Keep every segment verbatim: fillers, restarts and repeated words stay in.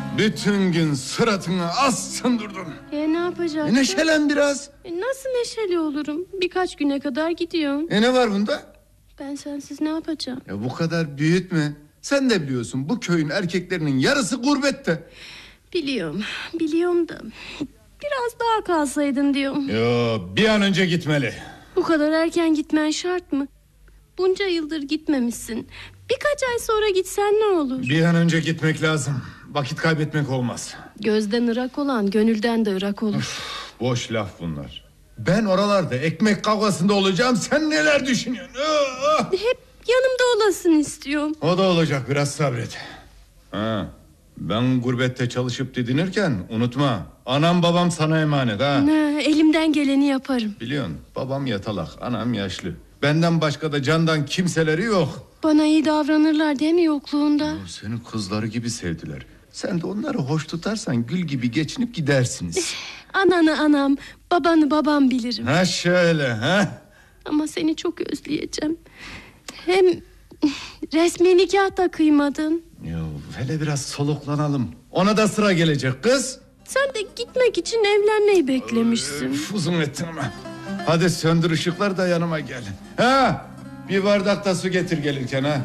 Bütün gün suratını assın durdun. E ne yapacaksın? E neşelen biraz. E, nasıl neşeli olurum? Birkaç güne kadar gidiyorum. E ne var bunda? Ben sensiz ne yapacağım? Ya bu kadar büyütme. Sen de biliyorsun bu köyün erkeklerinin yarısı gurbette. Biliyorum, biliyorum da biraz daha kalsaydın diyorum. Yo, bir an önce gitmeli. Bu kadar erken gitmen şart mı? Bunca yıldır gitmemişsin. Birkaç ay sonra gitsen ne olur? Bir an önce gitmek lazım. Vakit kaybetmek olmaz. Gözden ırak olan gönülden de ırak olur. Üf, boş laf bunlar. Ben oralarda ekmek kavgasında olacağım. Sen neler düşünüyorsun? Ah! Hep yanımda olasın istiyorum. O da olacak, biraz sabret. Ha, ben gurbette çalışıp didinirken unutma, anam babam sana emanet ha. Ne, elimden geleni yaparım. Biliyorsun, babam yatalak, anam yaşlı. Benden başka da candan kimseleri yok. Bana iyi davranırlar değil mi yokluğunda? O, seni kızları gibi sevdiler. Sen de onları hoş tutarsan gül gibi geçinip gidersiniz. Ananı anam, babanı babam bilirim. Ha şöyle ha. Ama seni çok özleyeceğim. Hem resmi nikah da kıymadın. Yo, hele biraz soluklanalım. Ona da sıra gelecek kız. Sen de gitmek için evlenmeyi beklemişsin. Öf, uzun ettin ama. Hadi söndür ışıklar da yanıma gelin. Ha, bir bardak da su getir gelirken ha.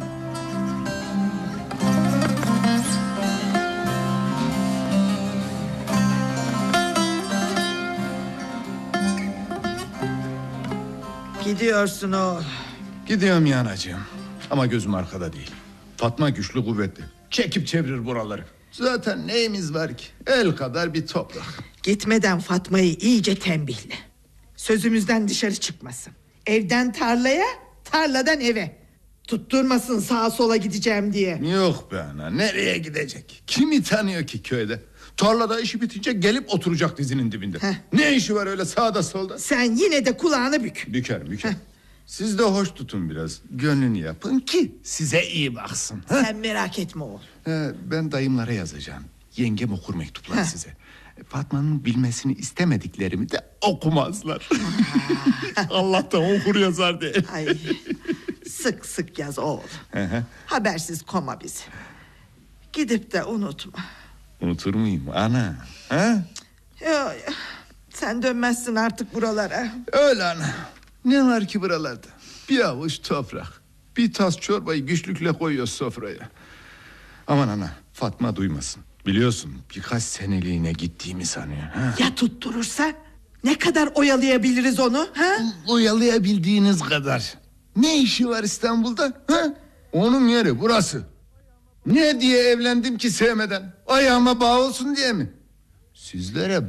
Gidiyorsun o. Gidiyorum ya anacığım. Ama gözüm arkada değil. Fatma güçlü kuvvetli. Çekip çevirir buraları. Zaten neyimiz var ki? El kadar bir toprak. Gitmeden Fatma'yı iyice tembihle. Sözümüzden dışarı çıkmasın. Evden tarlaya, tarladan eve. Tutturmasın sağa sola gideceğim diye. Yok be ana, nereye gidecek? Kimi tanıyor ki köyde? Tarlada işi bitince gelip oturacak dizinin dibinde. Heh. Ne işi var öyle sağda solda? Sen yine de kulağını bük. Büker büker. Heh. Siz de hoş tutun biraz. Gönlünü yapın ki size iyi baksın. Heh. Sen merak etme oğul. Ee, ben dayımlara yazacağım. Yengem okur mektupları Heh. size. Fatma'nın bilmesini istemediklerimi de okumazlar. Allah'tan okur yazar diye. Ay, sık sık yaz oğul. Hı hı. Habersiz koma bizi. Gidip de unutma. Unutur muyum ana? Ha? Yo, yo. Sen dönmezsin artık buralara. Öyle ana. Ne var ki buralarda? Bir avuç toprak. Bir tas çorbayı güçlükle koyuyor sofraya. Aman ana, Fatma duymasın. Biliyorsun birkaç seneliğine gittiğimi sanıyor. Ha? Ya tutturursa? Ne kadar oyalayabiliriz onu? Ha? Oyalayabildiğiniz kadar. Ne işi var İstanbul'da? Ha? Onun yeri burası. Ne diye evlendim ki sevmeden? Ayağıma bağ olsun diye mi? Sizlere